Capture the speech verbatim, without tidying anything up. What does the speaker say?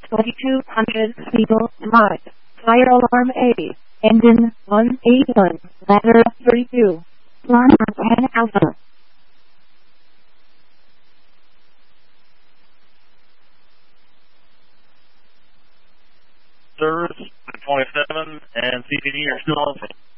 twenty-two hundred people alive. Fire alarm A. Engine one eighty-one. Ladder thirty-two. Launch ten Alpha. Service twenty-seven and C P D are still open.